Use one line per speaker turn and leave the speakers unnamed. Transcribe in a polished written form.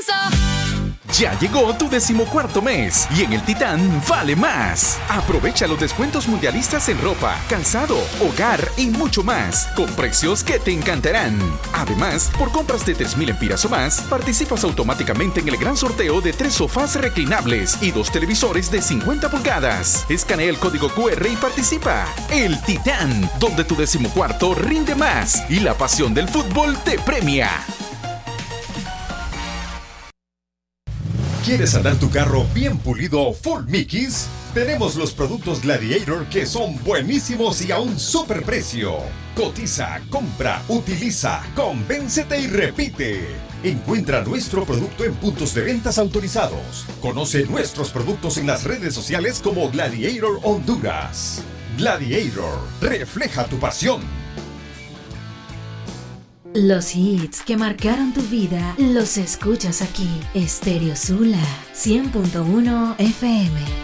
Ya llegó tu 14º mes y en el Titán vale más. Aprovecha los descuentos mundialistas en ropa, calzado, hogar y mucho más, con precios que te encantarán. Además, por compras de 3,000 empiras o más, participas automáticamente en el gran sorteo de 3 sofás reclinables y 2 televisores de 50 pulgadas. Escanea el código QR y participa. El Titán, donde tu 14º rinde más y la pasión del fútbol te premia.
¿Quieres andar tu carro bien pulido full Mickeys? Tenemos los productos Gladiator que son buenísimos y a un super precio. Cotiza, compra, utiliza, convéncete y repite. Encuentra nuestro producto en puntos de ventas autorizados. Conoce nuestros productos en las redes sociales como Gladiator Honduras. Gladiator, refleja tu pasión.
Los hits que marcaron tu vida los escuchas aquí. Estéreo Sula 100.1 FM.